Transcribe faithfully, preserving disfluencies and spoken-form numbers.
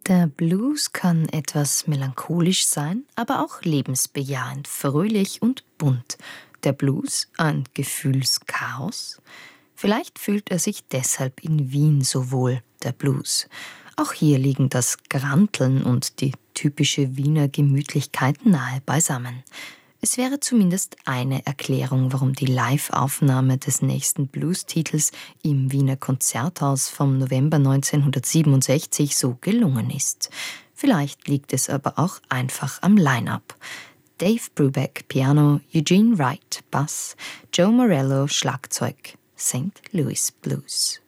Der Blues kann etwas melancholisch sein, aber auch lebensbejahend, fröhlich und bunt. Der Blues ein Gefühlschaos? Vielleicht fühlt er sich deshalb in Wien so wohl, der Blues. Auch hier liegen das Granteln und die typische Wiener Gemütlichkeit nahe beisammen. Es wäre zumindest eine Erklärung, warum die Live-Aufnahme des nächsten Blues-Titels im Wiener Konzerthaus vom November neunzehnhundertsiebenundsechzig so gelungen ist. Vielleicht liegt es aber auch einfach am Line-up. Dave Brubeck Piano, Eugene Wright Bass, Joe Morello Schlagzeug, Saint Louis Blues.